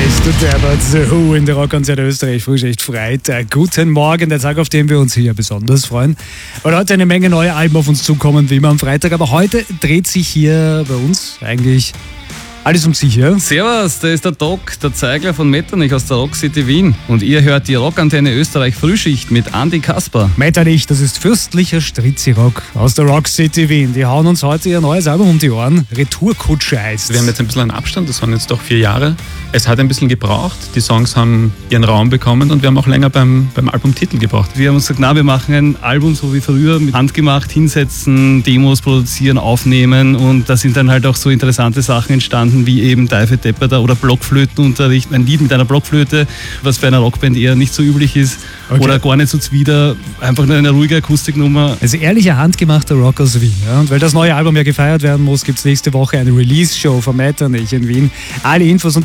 Du derbert, The Who in der Rockkonzerte Österreich, frisch echt Freitag. Guten Morgen, der Tag, auf den wir uns hier besonders freuen. Weil heute eine Menge neue Alben auf uns zukommen, wie immer am Freitag. Aber heute dreht sich hier bei uns eigentlich alles um sich, ja? Servus, da ist der Doc, der Zeigler von Metternich aus der Rock City Wien. Und ihr hört die Rockantenne Österreich Frühschicht mit Andi Kasper. Metternich, das ist fürstlicher Strizzi-Rock aus der Rock City Wien. Die hauen uns heute ihr neues Album um die Ohren. Retourkutsche heißt. Wir haben jetzt ein bisschen einen Abstand, das waren jetzt doch 4 Jahre. Es hat ein bisschen gebraucht, die Songs haben ihren Raum bekommen und wir haben auch länger beim Albumtitel gebraucht. Wir haben uns gesagt, wir machen ein Album so wie früher, mit handgemacht, hinsetzen, Demos produzieren, aufnehmen. Und da sind dann halt auch so interessante Sachen entstanden, wie eben Deife Depperter oder Blockflötenunterricht. Ein Lied mit einer Blockflöte, was bei einer Rockband eher nicht so üblich ist. Okay. Oder gar nicht so zwider, einfach nur eine ruhige Akustiknummer. Also ehrlicher, handgemachter Rock aus Wien. Ja? Und weil das neue Album ja gefeiert werden muss, gibt es nächste Woche eine Release-Show von Metternich in Wien. Alle Infos und